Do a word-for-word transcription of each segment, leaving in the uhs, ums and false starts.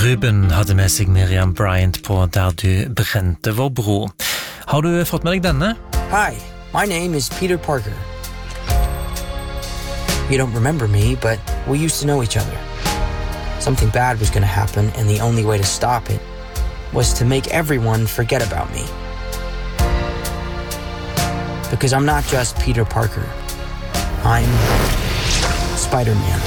Ruben hadde med seg Miriam Bryant på Der du brente vår bro. Har du fått med deg denne? Hi, my name is Peter Parker. You don't remember me, but we used to know each other. Something bad was going to happen, and the only way to stop it was to make everyone forget about me. Because I'm not just Peter Parker. I'm Spider-Man.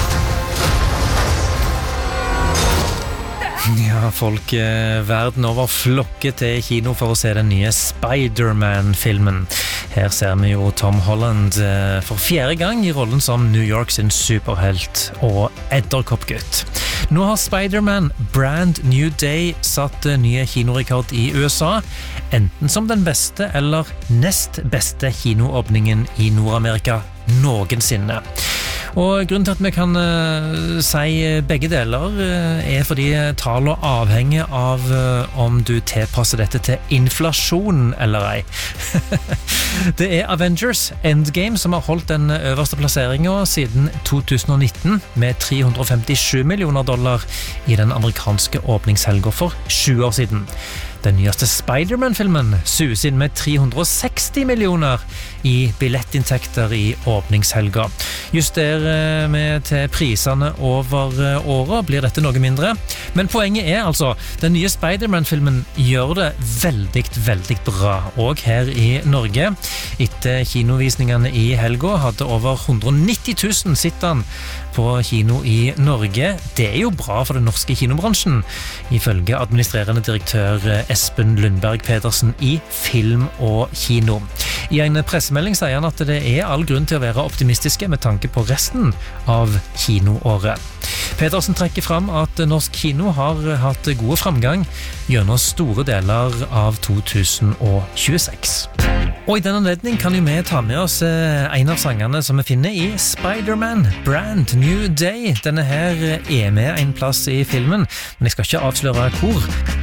Ja, folk eh, verden over flokker til kino for å se den nye Spider-Man-filmen. Her ser vi jo Tom Holland eh, for fjerde gang i rollen som New York sin superhelt og edderkoppgutt. Nå har Spider-Man Brand New Day satt eh, nye kinorekord i U S A, enten som den beste eller nest beste kinoåpningen i Nord-Amerika noensinne. Og grunnen til at vi kan uh, si begge deler uh, er fordi tallene avhenger av uh, om du tilpasser dette til inflasjon eller ei. Det er Avengers Endgame som har holdt den øverste plasseringen siden to tusen og nitten med tre hundre og femtisju millioner dollar i den amerikanske åpningshelgen for tjue år siden. Den nyeste Spider-Man-filmen suser inn med tre hundre og seksti millioner i billettinntekter i åpningshelga. Justerer vi til prisene over året, blir dette noe mindre. Men poenget er altså, den nye Spider-Man-filmen gjør det veldig, veldig bra. Og her i Norge, etter kinovisningene i helga, hadde over hundre og nitti tusen sett den på kino i Norge. Det er jo bra for den norske kinobransjen, ifølge administrerende direktør Espen Lundberg Pedersen i Film og Kino. I en pressemelding sier han at det er all grunn til å være optimistiske med tanke på resten av kinoåret. Pedersen trekker fram at norsk kino har hatt gode framgang gjennom store deler av to tusen og tjueseks. Og i denne anledning kan jo vi ta med oss en av sangene som vi finner i Spider-Man Brand New Day. Denne her er med en plass i filmen, men jeg skal ikke avsløre hvor.